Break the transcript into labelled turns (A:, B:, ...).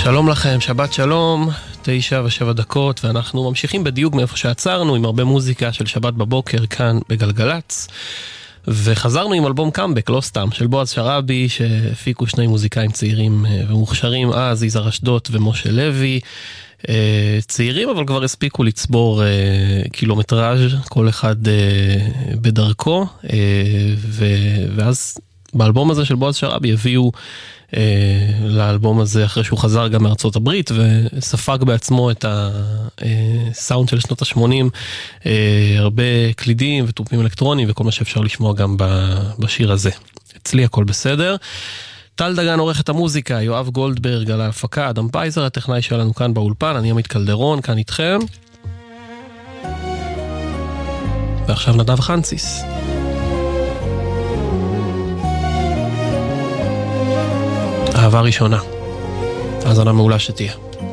A: שלום לכם, שבת שלום, 9:07, ואנחנו ממשיכים בדיוק מאיפה שעצרנו, עם הרבה מוזיקה של שבת בבוקר כאן בגלגלץ, וחזרנו עם אלבום קאמבק, לא סתם, של בועז שרעבי, שהפיקו שני מוזיקאים צעירים ומוכשרים, אז יזהר אשדות ומשה לוי, צעירים אבל כבר הספיקו לצבור קילומטראז', כל אחד בדרכו, ואז באלבום הזה של בועז שרעבי הביאו לאלבום הזה אחרי שהוא חזר גם מארצות הברית וספג בעצמו את הסאונד של שנות ה-80, הרבה קלידים וטופים אלקטרונים וכל מה שאפשר לשמוע גם בשיר הזה. אצלי הכל בסדר. טל דגן עורך את המוזיקה, יואב גולדברג על ההפקה, אדם פייזר הטכנאי שלנו כאן באולפן, אני עמית קלדרון כאן איתכם, ועכשיו נדב חנציס. אהבה ראשונה. האזנה מעולה שתהיה.